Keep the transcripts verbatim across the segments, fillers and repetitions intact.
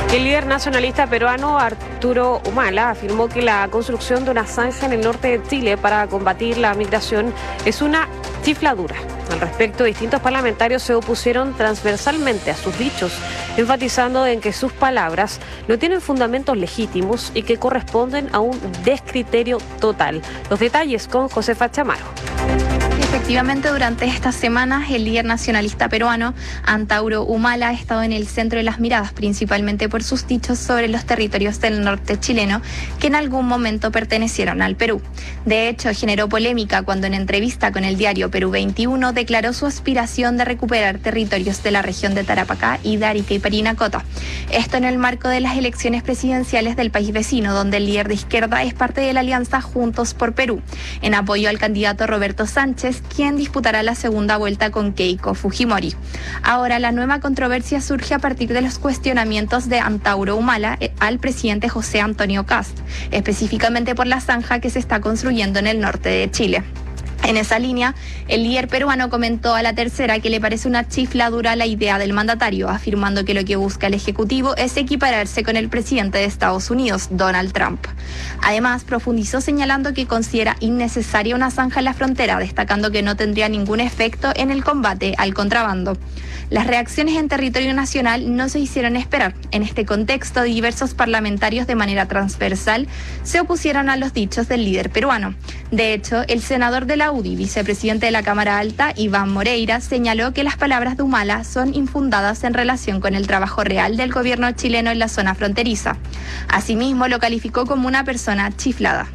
El líder nacionalista peruano Arturo Humala afirmó que la construcción de una zanja en el norte de Chile para combatir la migración es una chifladura. Al respecto, distintos parlamentarios se opusieron transversalmente a sus dichos, enfatizando en que sus palabras no tienen fundamentos legítimos y que corresponden a un descriterio total. Los detalles con Josefa Chamaro. Efectivamente, durante estas semanas, el líder nacionalista peruano, Arturo Humala, ha estado en el centro de las miradas, principalmente por sus dichos sobre los territorios del norte chileno, que en algún momento pertenecieron al Perú. De hecho, generó polémica cuando en entrevista con el diario Perú veintiuno declaró su aspiración de recuperar territorios de la región de Tarapacá y de Arica y Parinacota. Esto en el marco de las elecciones presidenciales del país vecino, donde el líder de izquierda es parte de la alianza Juntos por Perú, en apoyo al candidato Roberto Sánchez, quien disputará la segunda vuelta con Keiko Fujimori. Ahora, la nueva controversia surge a partir de los cuestionamientos de Arturo Humala al presidente José Antonio Kast, específicamente por la zanja que se está construyendo en el norte de Chile. En esa línea, el líder peruano comentó a La Tercera que le parece una chifladura la idea del mandatario, afirmando que lo que busca el Ejecutivo es equipararse con el presidente de Estados Unidos, Donald Trump. Además, profundizó señalando que considera innecesaria una zanja en la frontera, destacando que no tendría ningún efecto en el combate al contrabando. Las reacciones en territorio nacional no se hicieron esperar. En este contexto, diversos parlamentarios de manera transversal se opusieron a los dichos del líder peruano. De hecho, el senador de la U D I, vicepresidente de la Cámara Alta, Iván Moreira, señaló que las palabras de Humala son infundadas en relación con el trabajo real del gobierno chileno en la zona fronteriza. Asimismo, lo calificó como una persona chiflada.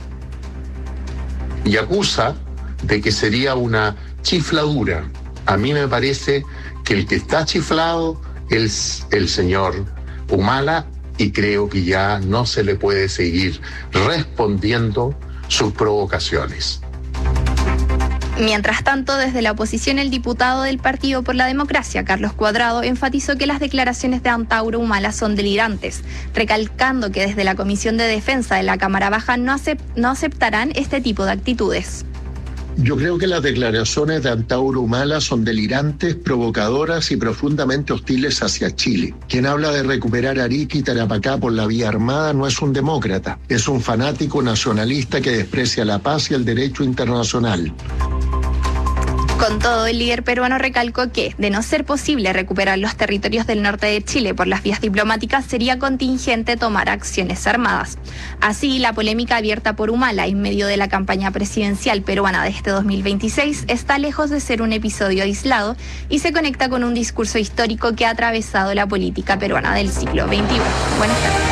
Y acusa de que sería una chifladura. A mí me parece que el que está chiflado es el señor Humala y creo que ya no se le puede seguir respondiendo sus provocaciones. Mientras tanto, desde la oposición, el diputado del Partido por la Democracia, Carlos Cuadrado, enfatizó que las declaraciones de Arturo Humala son delirantes, recalcando que desde la Comisión de Defensa de la Cámara Baja no, acept- no aceptarán este tipo de actitudes. Yo creo que las declaraciones de Arturo Humala son delirantes, provocadoras y profundamente hostiles hacia Chile. Quien habla de recuperar Arica y Tarapacá por la vía armada no es un demócrata, es un fanático nacionalista que desprecia la paz y el derecho internacional. Con todo, el líder peruano recalcó que, de no ser posible recuperar los territorios del norte de Chile por las vías diplomáticas, sería contingente tomar acciones armadas. Así, la polémica abierta por Humala en medio de la campaña presidencial peruana de este dos mil veintiséis está lejos de ser un episodio aislado y se conecta con un discurso histórico que ha atravesado la política peruana del siglo veintiuno. Buenas tardes.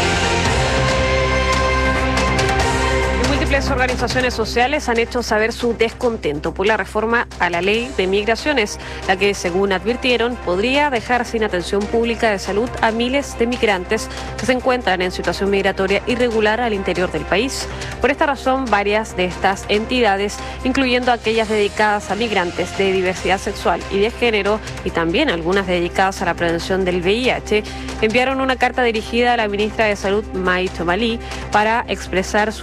Múltiples organizaciones sociales han hecho saber su descontento por la reforma a la ley de migraciones, la que, según advirtieron, podría dejar sin atención pública de salud a miles de migrantes que se encuentran en situación migratoria irregular al interior del país. Por esta razón, varias de estas entidades, incluyendo aquellas dedicadas a migrantes de diversidad sexual y de género, y también algunas dedicadas a la prevención del V I H, enviaron una carta dirigida a la ministra de Salud, Mai Tomalí, para expresar su